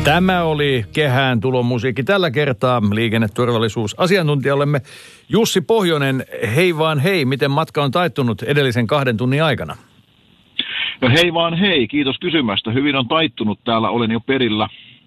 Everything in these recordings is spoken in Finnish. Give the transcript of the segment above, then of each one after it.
Tämä oli kehään tulomusiikki. Tällä kertaa liikenneturvallisuusasiantuntijallemme Jussi Pohjonen. Hei vaan hei, miten matka on taittunut edellisen 2 tunnin aikana? No hei vaan hei, kiitos kysymästä. Hyvin on taittunut, täällä olen jo perillä.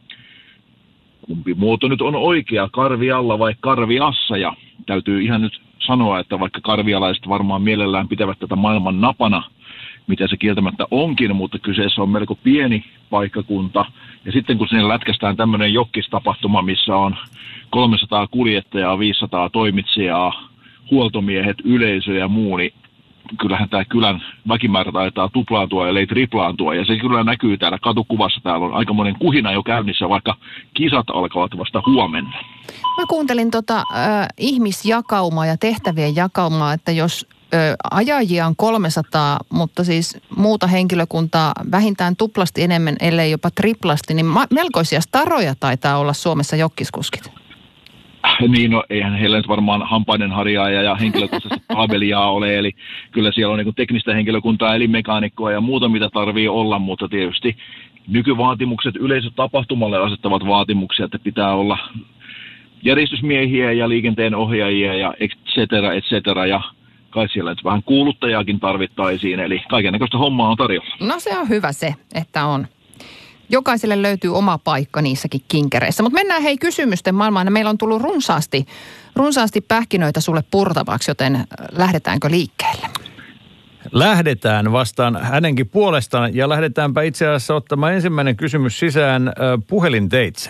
Kumpi muoto nyt on oikea, karvialla vai karviassa? Ja täytyy ihan nyt sanoa, että vaikka karvialaiset varmaan mielellään pitävät tätä maailman napana, mitä se kieltämättä onkin, mutta kyseessä on melko pieni paikkakunta. Ja sitten kun sinne lätkästään tämmöinen jokkistapahtuma, missä on 300 kuljettajaa, 500 toimitsijaa, huoltomiehet, yleisö ja muu, niin kyllähän tämä kylän väkimäärä taitaa tuplaantua, ellei triplaantua. Ja se kyllä näkyy täällä katukuvassa. Täällä on aikamoinen kuhina jo käynnissä, vaikka kisat alkavat vasta huomenna. Mä kuuntelin ihmisjakaumaa ja tehtävien jakaumaa, että jos ajajia on 300, mutta siis muuta henkilökuntaa vähintään tuplasti enemmän, ellei jopa triplasti, niin melkoisia staroja taitaa olla Suomessa jokkiskuskit. Niin, no eihän heillä nyt varmaan hampaiden harjaaja ja henkilökohtaisesti palvelijaa ole, eli kyllä siellä on niin kuin teknistä henkilökuntaa, eli mekaanikkoa ja muuta, mitä tarvii olla, mutta tietysti nykyvaatimukset yleisötapahtumalle asettavat vaatimuksia, että pitää olla järjestysmiehiä ja liikenteen ohjaajia ja et cetera, ja kai siellä nyt vähän kuuluttajaakin tarvittaisiin, eli kaikennäköistä hommaa on tarjolla. No se on hyvä se, että on. Jokaiselle löytyy oma paikka niissäkin kinkereissä. Mutta mennään hei kysymysten maailmaan. Meillä on tullut runsaasti pähkinöitä sulle purtavaksi, joten lähdetäänkö liikkeelle? Lähdetään vastaan hänenkin puolestaan ja lähdetäänpä itse asiassa ottamaan ensimmäinen kysymys sisään puhelinteitse.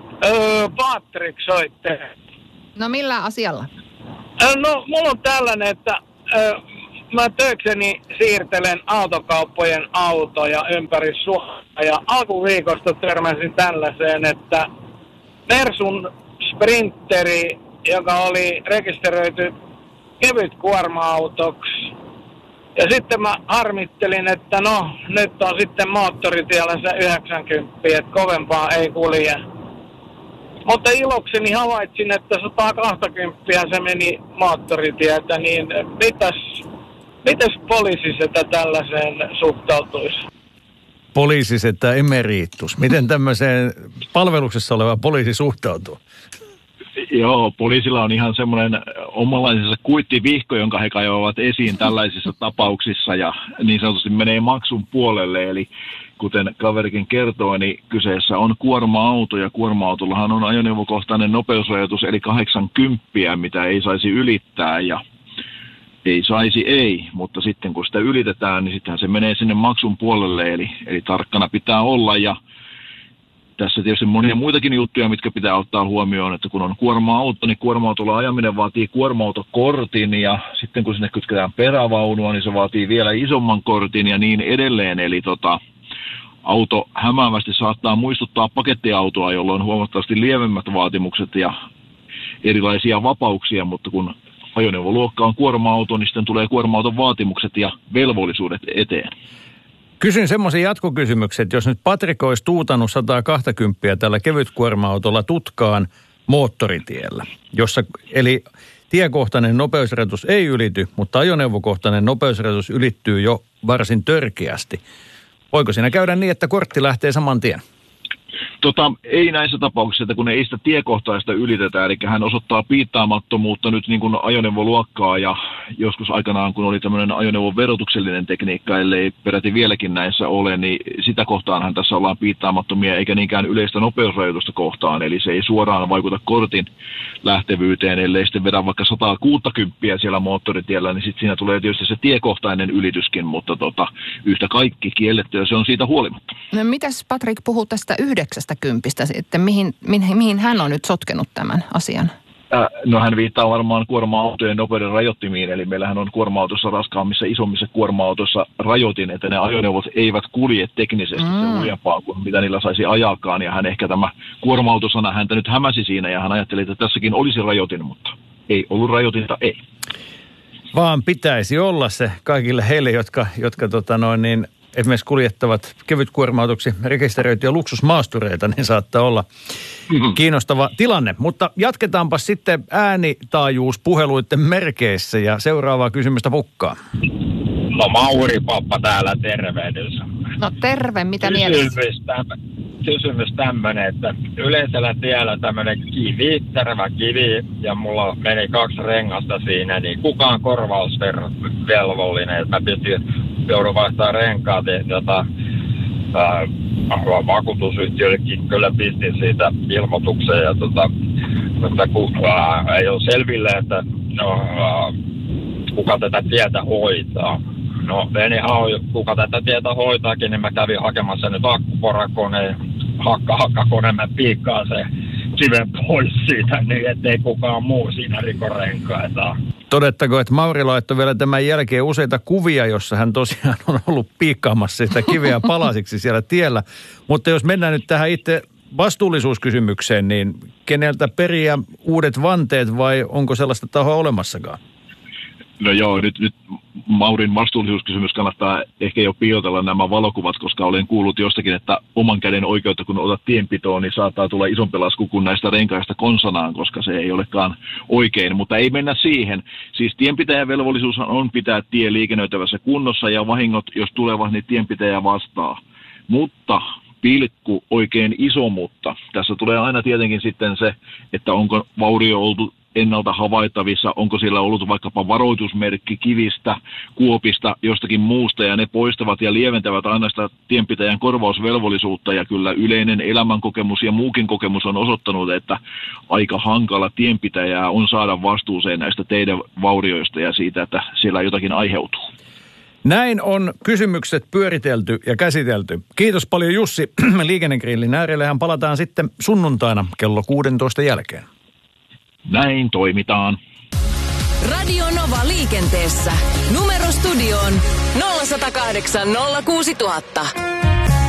Patrik soitte. No millä asialla? No mulla on tällainen, että mä töikseni siirtelen autokauppojen autoja ympäri Suomea ja alkuviikosta törmäsin tällaiseen, että Mersun Sprinteri, joka oli rekisteröity kevyt kuorma-autoksi. Ja sitten mä harmittelin, että no nyt on sitten moottoritiellä se 90, että kovempaa ei kulje. Mutta ilokseni havaitsin, että 120 se meni moottoritietä, niin mitäs poliisisetä tällaiseen suhtautuisi? Poliisisetä emeritus. Miten tämmöiseen palveluksessa oleva poliisi suhtautuu? Joo, poliisilla on ihan semmoinen omanlaisensa kuittivihko, jonka he kajoavat esiin tällaisissa tapauksissa ja niin sanotusti menee maksun puolelle. Eli kuten kaverikin kertoi, niin kyseessä on kuorma-auto ja kuorma-autollahan on ajoneuvokohtainen nopeusrajoitus eli 80, mitä ei saisi ylittää ja ei, mutta sitten kun sitä ylitetään, niin sittenhän se menee sinne maksun puolelle, eli tarkkana pitää olla ja tässä tietysti monia muitakin juttuja, mitkä pitää ottaa huomioon, että kun on kuorma-auto, niin kuorma-autolla ajaminen vaatii kuorma-autokortin ja sitten kun sinne kytketään perävaunua, niin se vaatii vielä isomman kortin ja niin edelleen. Eli auto hämäävästi saattaa muistuttaa pakettiautoa, jolla on huomattavasti lievemmät vaatimukset ja erilaisia vapauksia, mutta kun ajoneuvoluokka on kuorma-auto, niin sitten tulee kuorma-auton vaatimukset ja velvollisuudet eteen. Kysyn semmoisen jatkokysymyksen, että jos nyt Patrik olisi tuutannut 120 tällä kevytkuorma-autolla tutkaan moottoritiellä, eli tiekohtainen nopeusrajoitus ei ylity, mutta ajoneuvokohtainen nopeusrajoitus ylittyy jo varsin törkeästi. Voiko siinä käydä niin, että kortti lähtee saman tien? Ei näissä tapauksissa, että kun ei sitä tiekohtaista ylitetä, eli hän osoittaa piittaamattomuutta nyt niin kuin ajoneuvoluokkaa ja joskus aikanaan, kun oli tämmöinen ajoneuvon verotuksellinen tekniikka, ellei peräti vieläkin näissä ole, niin sitä kohtaanhan tässä ollaan piittaamattomia, eikä niinkään yleistä nopeusrajoitusta kohtaan, eli se ei suoraan vaikuta kortin lähtevyyteen, ellei sitten vedä vaikka 160 siellä moottoritiellä, niin sitten siinä tulee tietysti se tiekohtainen ylityskin, mutta yhtä kaikki kiellettyä se on siitä huolimatta. No mitäs Patrik puhuu tästä 90 sitten, mihin hän on nyt sotkenut tämän asian? No hän viittaa varmaan kuorma-autojen nopeuden rajoittimiin, eli meillähän on kuorma-autossa raskaammissa, isommissa kuorma-autoissa rajoitin, että ne ajoneuvot eivät kulje teknisesti se uljempaa kuin mitä niillä saisi ajakaan, ja hän ehkä tämä kuorma-autosana häntä nyt hämäsi siinä, ja hän ajatteli, että tässäkin olisi rajoitin, mutta ei ollut rajoitinta, ei. Vaan pitäisi olla se kaikille heille, jotka esimerkiksi kuljettavat kevytkuorma-autoksi rekisteröityjä luksusmaastureita, niin saattaa olla kiinnostava tilanne. Mutta jatketaanpa sitten äänitaajuuspuheluiden merkeissä ja seuraavaa kysymystä pukkaa. No Mauri Pappa täällä, tervehdys. No terve, mitä mielessä? kysymys tämmönen, että yleisellä tiellä tämmönen terävä kivi, ja mulla meni 2 rengasta siinä, niin kuka on korvausvelvollinen, että mä joudun vaihtaa renkaat, vakuutusyhtiöllekin kyllä pistin siitä ilmoitukseen, ja mutta ei ole selville, että kuka tätä tietä hoitaa. No, kuka tätä tietä hoitaakin, niin mä kävin hakemassa nyt akkuporakoneen, hakkakoneen, mä piikkaan se kiven pois siitä, niin ettei kukaan muu siinä riko renkaita. Todettako, että Mauri laittoi vielä tämän jälkeen useita kuvia, jossa hän tosiaan on ollut piikkaamassa sitä kiveä palasiksi siellä tiellä. Mutta jos mennään nyt tähän itse vastuullisuuskysymykseen, niin keneltä periä uudet vanteet vai onko sellaista tahoa olemassakaan? No joo, nyt Maurin vastuullisuuskysymys kannattaa ehkä jo piilotella nämä valokuvat, koska olen kuullut jostakin, että oman käden oikeutta kun otat tienpitoon, niin saattaa tulla isompi lasku kuin näistä renkaista konsanaan, koska se ei olekaan oikein. Mutta ei mennä siihen. Siis tienpitäjän velvollisuus on pitää tie liikennöitävässä kunnossa ja vahingot, jos tulevat, niin tienpitäjä vastaa. Mutta pilkku oikein iso mutta. Tässä tulee aina tietenkin sitten se, että onko vaurio oltu ennalta havaittavissa, onko siellä ollut vaikkapa varoitusmerkki kivistä, kuopista, jostakin muusta, ja ne poistavat ja lieventävät aina sitä tienpitäjän korvausvelvollisuutta, ja kyllä yleinen elämänkokemus ja muukin kokemus on osoittanut, että aika hankala tienpitäjää on saada vastuuseen näistä teidän vaurioista ja siitä, että siellä jotakin aiheutuu. Näin on kysymykset pyöritelty ja käsitelty. Kiitos paljon Jussi Liikennegrillin äärellehän palataan sitten sunnuntaina kello 16 jälkeen. Näin toimitaan. Radio Nova liikenteessä. Numero studioon 0108 06000.